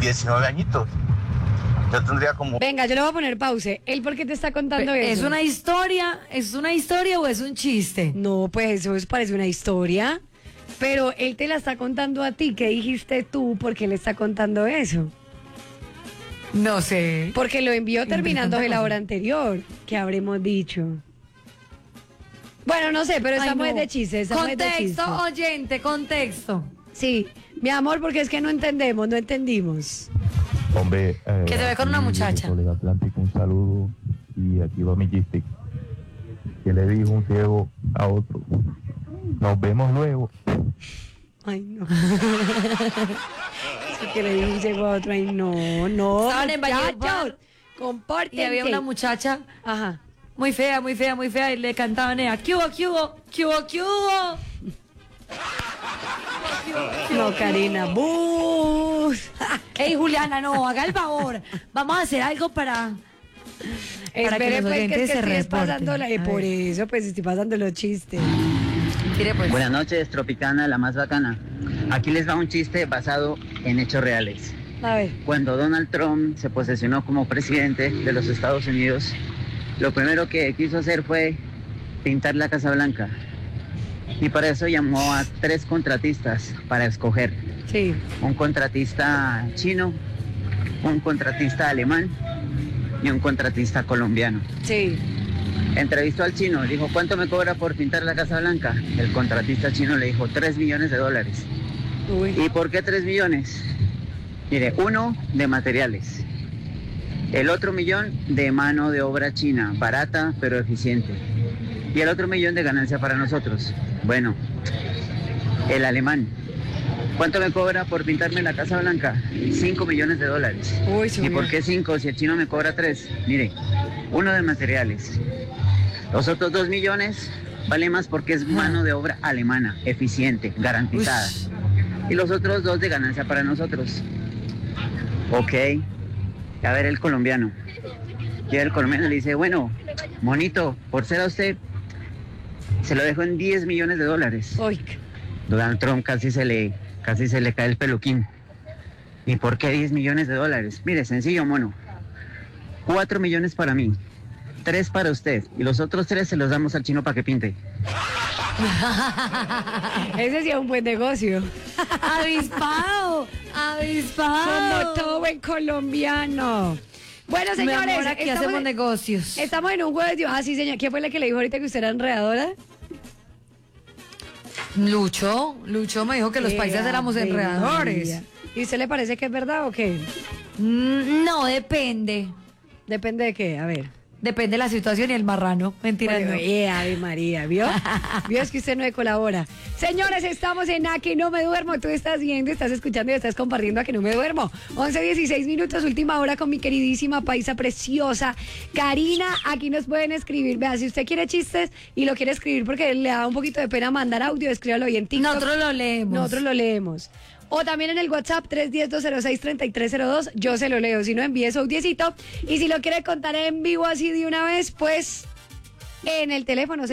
19 añitos. Yo tendría como... Venga, yo le voy a poner pause. ¿Él por qué te está contando eso? ¿Es una historia o es un chiste? No, pues eso parece una historia. Pero él te la está contando a ti. ¿Qué dijiste tú? ¿Por qué le está contando eso? No sé. Porque lo envió terminando la hora anterior. ¿Qué habremos dicho? Bueno, no sé, pero estamos de chistes. Contexto, oyente, contexto. Sí, mi amor, porque es que no entendimos. Hombre, que se ve con una muchacha. Colega Atlántico, un saludo y aquí va mi chiste. Que le dijo un ciego a otro: nos vemos luego. Ay, no. Eso que le dijo un ciego a otro, ay, no. Estaban en Valledupar. Compórtense. Y había una muchacha. Aja. Muy fea, y le cantaban ella: ¿Qué hubo, qué hubo, qué hubo, qué hubo? No, Karina, bus. Ey, Juliana, no, haga el favor. Vamos a hacer algo para Espere, que los pues, oyentes que se estoy reporten. pasándola, por eso, pues, estoy pasando los chistes. Mire, pues. Buenas noches, Tropicana, la más bacana. Aquí les va un chiste basado en hechos reales. A ver. Cuando Donald Trump se posesionó como presidente de los Estados Unidos, lo primero que quiso hacer fue pintar la Casa Blanca. Y para eso llamó a 3 contratistas para escoger. Sí. Un contratista chino, un contratista alemán y un contratista colombiano. Sí. Entrevistó al chino, dijo: ¿cuánto me cobra por pintar la Casa Blanca? El contratista chino le dijo: $3 millones. Uy. ¿Y por qué 3 millones? Mire, 1 de materiales, el otro 1 millón de mano de obra china, barata pero eficiente, y el otro 1 millón de ganancia para nosotros. Bueno, el alemán: ¿cuánto me cobra por pintarme la Casa Blanca? $5 millones. Uy, ¿Y por qué 5 si el chino me cobra 3? Mire, 1 de materiales, los otros 2 millones vale más porque es mano de obra alemana, eficiente, garantizada. Ush. Y los otros 2 de ganancia para nosotros. Ok. A ver, el colombiano. Y el colombiano le dice: bueno, monito, por ser a usted, se lo dejo en $10 millones. Uy. Donald Trump casi se le cae el peluquín. ¿Y por qué $10 millones? Mire, sencillo, mono. 4 millones para mí, 3 para usted, y los otros 3 se los damos al chino para que pinte. Ese sí es un buen negocio. Avispado. Como todo buen colombiano. Bueno, Mi señores, amor, aquí hacemos negocios. Estamos en un jueves. Ah, sí, señor. ¿Quién fue la que le dijo ahorita que usted era enredadora? Lucho me dijo que los paisas éramos enredadores. María. ¿Y usted le parece que es verdad o qué? No, depende. Depende de qué, a ver. Depende de la situación y el marrano. Mentira, Bueno, no. Ave María, ¿vio? ¿Vio? Es que usted no colabora. Señores, estamos en A Que No Me Duermo. Tú estás viendo, estás escuchando y estás compartiendo A Que No Me Duermo. 11:16 minutos, última hora con mi queridísima paisa preciosa, Karina. Aquí nos pueden escribir. Vea, si usted quiere chistes y lo quiere escribir porque le da un poquito de pena mandar audio, escríbalo ahí en TikTok. Nosotros lo leemos. O también en el WhatsApp 310-206-3302. Yo se lo leo. Si no, envíe su audiecito. Y si lo quiere contar en vivo así de una vez, pues en el teléfono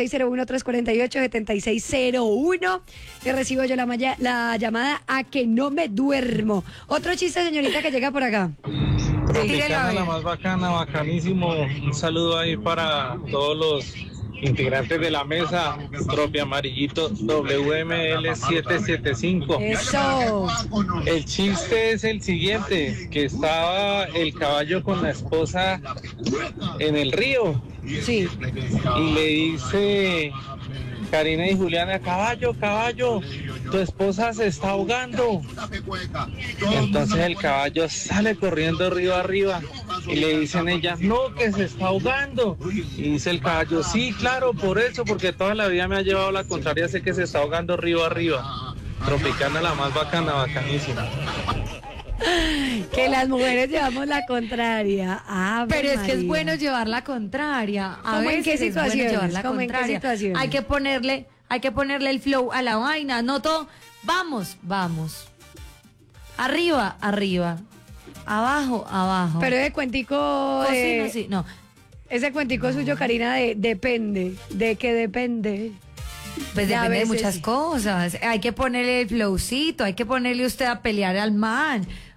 601-348-7601. Que recibo yo la llamada A Que No Me Duermo. Otro chiste, señorita, que llega por acá. Tropicana, la más bacana, bacanísimo. Un saludo ahí para todos los integrantes de la mesa. Tropi Amarillito WML775. Eso. El chiste es el siguiente: que estaba el caballo con la esposa en el río Sí. y le dice Karina y Juliana: caballo, tu esposa se está ahogando. Entonces el caballo sale corriendo río arriba y le dicen ellas: no, que se está ahogando. Y dice el caballo: sí, claro, por eso, porque toda la vida me ha llevado la contraria, sé que se está ahogando río arriba. Tropicana, la más bacana, bacanísima. Que las mujeres llevamos la contraria. Pero es que es María. bueno llevar la contraria. A ¿Cómo en qué veces es bueno situaciones? llevar la ¿Cómo en qué contraria. situaciones? Hay que ponerle el flow a la vaina, no todo. Vamos. Arriba. Abajo. Pero ese cuentico no. Ese cuentico suyo, Karina, depende. ¿De qué depende? Pues Ya, a depende de veces muchas sí. cosas. Hay que ponerle el flowcito, hay que ponerle usted a pelear al man.